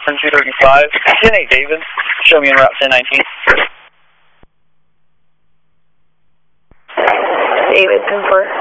235. 10-8 David. Show me en route 1019. David, 10-4.